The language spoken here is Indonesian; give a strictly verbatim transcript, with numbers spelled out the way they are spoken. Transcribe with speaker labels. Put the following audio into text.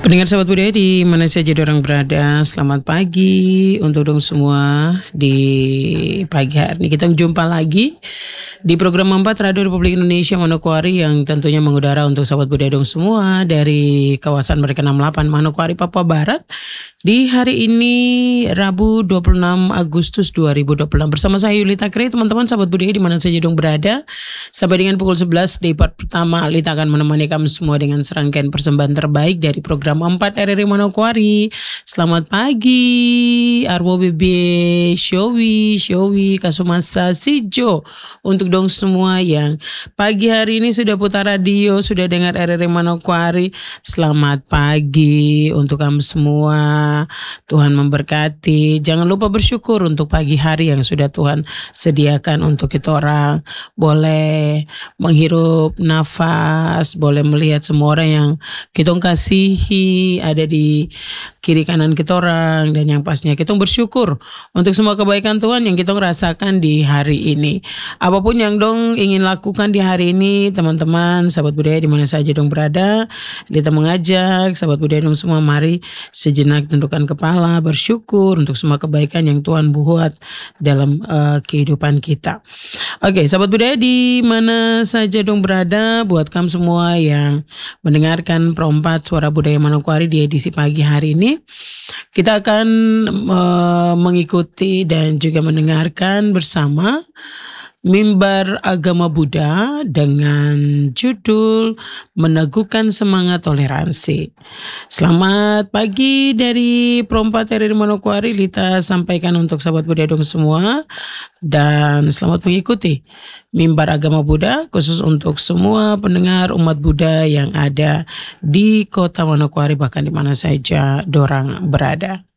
Speaker 1: Pendengar sahabat budaya di mana saja orang berada, selamat pagi untuk dong semua di pagi hari ini. Kita jumpa lagi di program empat Radio Republik Indonesia Manokwari yang tentunya mengudara untuk sahabat budaya dong semua dari kawasan Merdeka enam puluh delapan Manokwari, Papua Barat. Di hari ini Rabu dua puluh enam Agustus dua ribu dua puluh enam bersama saya Yulita Kri, teman-teman sahabat budaya di mana saja dong berada. Sampai dengan pukul sebelas di part pertama Lita akan menemani kamu semua dengan serangkaian persembahan terbaik dari program empat R R I Manokwari. Selamat pagi Arwo Bebe, Showi, Showi, Kasumasa, Sijo. Untuk dong semua yang pagi hari ini sudah putar radio, sudah dengar R R I Manokwari. Selamat pagi untuk kamu semua. Tuhan memberkati. Jangan lupa bersyukur untuk pagi hari yang sudah Tuhan sediakan untuk kita orang. Boleh menghirup nafas, boleh melihat semua orang yang kita kasihi ada di kiri kanan kita orang, dan yang pastinya kita bersyukur untuk semua kebaikan Tuhan yang kita rasakan di hari ini. Apapun yang dong ingin lakukan di hari ini, teman-teman sahabat budaya di mana saja dong berada, kita mengajak sahabat budaya dong semua, mari sejenak tundukkan kepala, bersyukur untuk semua kebaikan yang Tuhan buat dalam uh, kehidupan kita. Oke, sahabat budaya di mana saja dong berada, buat kamu semua yang mendengarkan Perompat Suara Budaya Manokwari di edisi pagi hari ini, kita akan uh, mengikuti dan juga mendengarkan bersama Mimbar Agama Buddha dengan judul Meneguhkan Semangat Toleransi. Selamat pagi dari Perompat R R I Manokwari, Lita sampaikan untuk sahabat budaya dong semua, dan selamat mengikuti Mimbar Agama Buddha khusus untuk semua pendengar umat Buddha yang ada di kota Manokwari, bahkan di mana saja dorang berada.